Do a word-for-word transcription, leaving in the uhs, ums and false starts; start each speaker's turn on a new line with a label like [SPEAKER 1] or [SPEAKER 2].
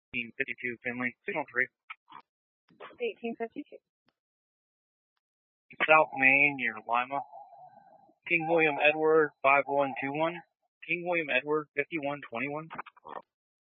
[SPEAKER 1] eighteen fifty-two Finley, signal three.
[SPEAKER 2] eighteen fifty-two.
[SPEAKER 1] South Main near Lima. King William Edward five one two one. King William Edward fifty-one twenty-one.